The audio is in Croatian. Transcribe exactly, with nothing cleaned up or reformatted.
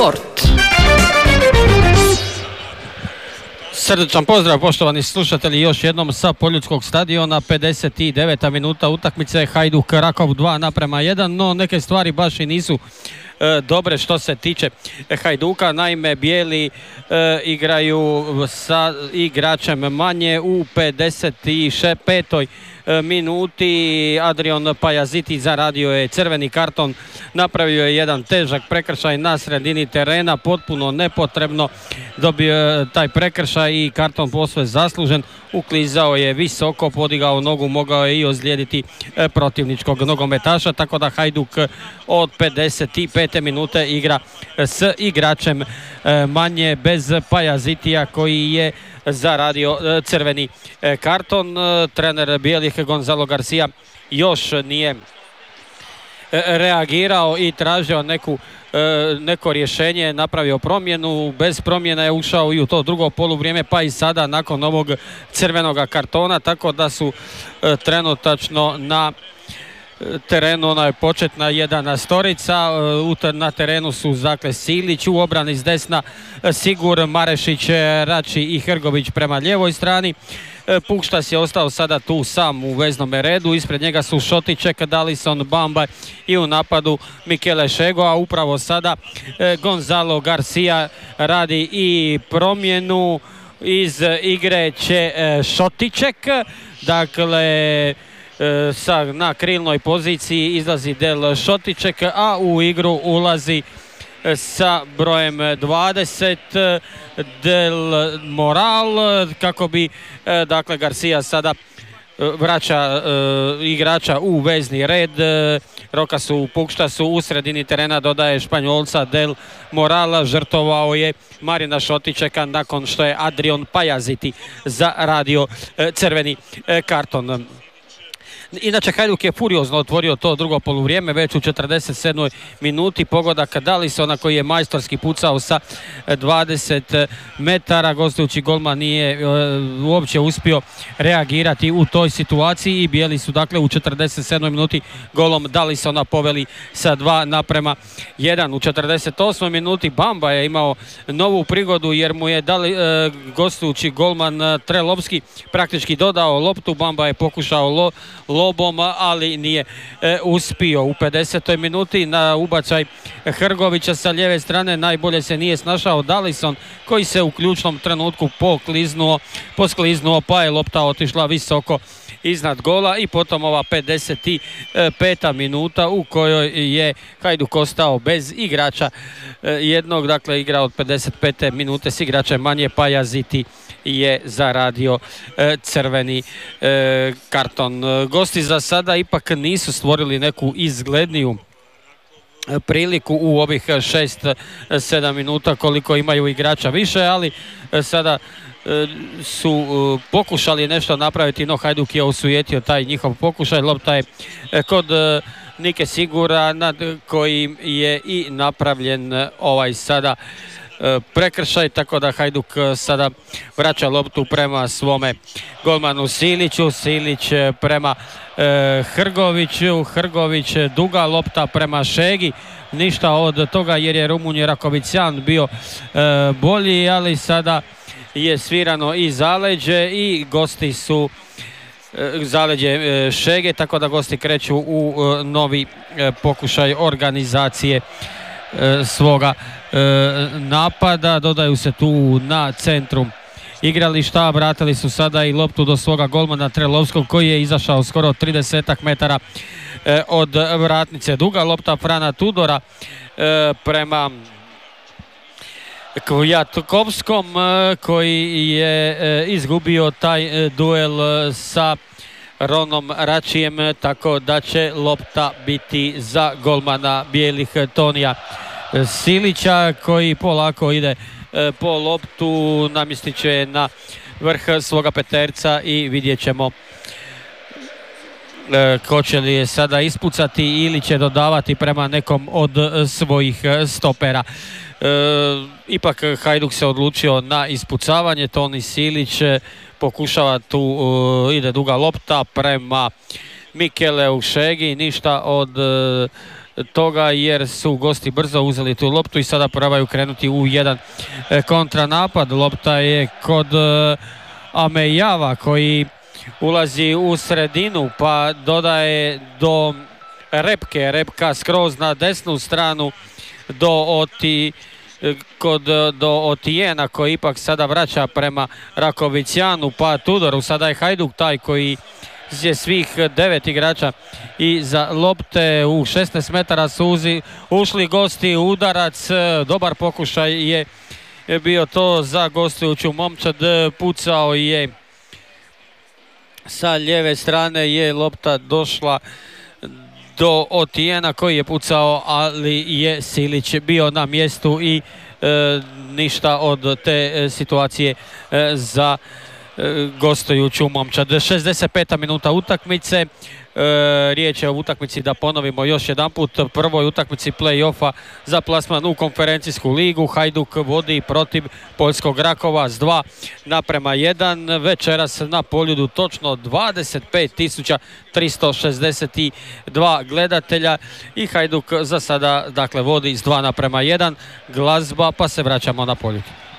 Sport. Srdačan pozdrav poštovani slušatelji još jednom sa Poljudskog stadiona, pedeset deveta minuta utakmice, Hajduk Rakov dva naprema jedan, no neke stvari baš i nisu e, dobre što se tiče Hajduka. Naime, bijeli e, igraju sa igračem manje u pedeset petoj minuti. Adrian Pajaziti zaradio je crveni karton, napravio je jedan težak prekršaj na sredini terena, potpuno nepotrebno dobio je taj prekršaj i karton posve zaslužen. Uklizao je visoko, podigao nogu, mogao je i ozlijediti protivničkog nogometaša, tako da Hajduk od pedeset pete minute igra s igračem manje bez Pajazitija koji je zaradio crveni karton. Trener bijelih Gonzalo Garcia još nije reagirao i tražio neku, neko rješenje, napravio promjenu. Bez promjena je ušao i u to drugo poluvrijeme, pa i sada nakon ovog crvenog kartona, tako da su trenutačno na terenu ona je početna jedna storica. Na terenu su dakle Silić, u obrani s desna Sigur, Marešić, Rači i Hrgović prema lijevoj strani. Pukštas je ostao sada tu sam u veznom redu, ispred njega su Šotiček, Dalison, Bamba i u napadu Mikele Šego, a upravo sada Gonzalo Garcia radi i promjenu. Iz igre će Šotiček, dakle sa, na krilnoj poziciji izlazi Del Šotiček, a u igru ulazi sa brojem dvadeset Del Moral, kako bi dakle Garcia sada vraća uh, igrača u vezni red. Roka su Pukšta su u sredini terena, dodaje Španjolca Del Morala, žrtovao je Marina Šotičeka nakon što je Adrian Pajaziti zaradio uh, crveni uh, karton. Inače, Hajduk je furiozno otvorio to drugo poluvrijeme, već u četrdeset sedmoj minuti pogodak Dalisona koji je majstorski pucao sa dvadeset metara. Gostujući golman nije e, uopće uspio reagirati u toj situaciji i bijeli su dakle u četrdeset sedmoj minuti golom Dalisona poveli sa dva naprema jedan. U četrdeset osmoj minuti Bamba je imao novu prigodu jer mu je dali, e, gostujući golman Trelovski praktički dodao loptu. Bamba je pokušao lo, lobom, ali nije e, uspio. U pedesetoj minuti na ubacaj Hrgovića sa lijeve strane najbolje se nije snašao Dalison koji se u ključnom trenutku pokliznuo, poskliznuo, pa je lopta otišla visoko iznad gola i potom ova pedeset peta minuta u kojoj je Hajduk ostao bez igrača jednog, dakle igra od pedeset pete minute s igračem manje. Pajaziti je zaradio e, crveni e, karton. Gosti za sada ipak nisu stvorili neku izgledniju priliku u ovih šest sedam minuta koliko imaju igrača više, ali sada su pokušali nešto napraviti, no Hajduk je osujetio taj njihov pokušaj. Lopta je kod Nike Sigura nad kojim je i napravljen ovaj sada prekršaj, tako da Hajduk sada vraća loptu prema svome golmanu Siliću. Silić prema e, Hrgoviću, Hrgović duga lopta prema Šegi, ništa od toga jer je Rumunj Rakovicjan bio e, bolji, ali sada je svirano i zaleđe i gosti su e, zaleđe e, Šege, tako da gosti kreću u e, novi e, pokušaj organizacije e, svoga e, napada. Dodaju se tu na centru igrališta, vratili su sada i loptu do svoga golmana Trelovskog koji je izašao skoro trideset metara e, od vratnice. Duga lopta Frana Tudora e, prema Kvjatkovskom e, koji je e, izgubio taj e, duel sa Ronom Račijem, tako da će lopta biti za golmana bijelih Tonija Silića koji polako ide e, po loptu, namjestit će na vrh svoga peterca i vidjet ćemo e, ko će li je sada ispucati ili će dodavati prema nekom od svojih stopera. E, ipak Hajduk se odlučio na ispucavanje. Toni Silić pokušava tu, uh, ide duga lopta prema Mikeleu Šegi, ništa od uh, toga jer su gosti brzo uzeli tu loptu i sada probaju krenuti u jedan kontranapad. Lopta je kod Amejava koji ulazi u sredinu pa dodaje do Repke. Repka skroz na desnu stranu do Oti, kod do Otijena koji ipak sada vraća prema Rakovićanu pa Tudoru. Sada je Hajduk taj koji je svih devet igrača iza lopte. U šesnaest metara su uzi, ušli gosti, udarac, dobar pokušaj je bio to za gostujuću momčad, pucao je sa lijeve strane, je lopta došla do Otijena koji je pucao, ali je Silić bio na mjestu i e, ništa od te e, situacije e, za e, gostujuću momčad. šezdeset peta minuta utakmice. E, riječ je o utakmici, da ponovimo još jedanput, prvoj utakmici play-offa za plasman u konferencijsku ligu. Hajduk vodi protiv poljskog Rakova s dva naprema jedan. Večeras na Poljudu točno dvadeset pet tisuća tristo šezdeset dva gledatelja i Hajduk za sada dakle vodi s dva naprema jedan. Glazba pa se vraćamo na Poljud.